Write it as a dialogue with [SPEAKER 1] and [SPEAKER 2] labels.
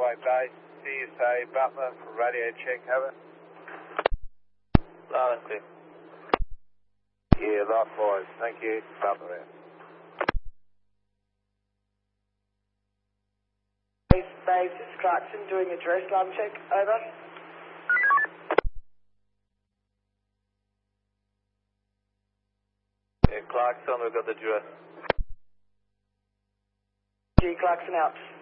[SPEAKER 1] Railway Base, CSA Butler for radio check, over.
[SPEAKER 2] Loud and clear.
[SPEAKER 1] Yeah, likewise, thank you, Butler out.
[SPEAKER 3] Base, this is Clarkson doing address alarm check, over.
[SPEAKER 2] Yeah, Clarkson, we've got the address.
[SPEAKER 3] G Clarkson out.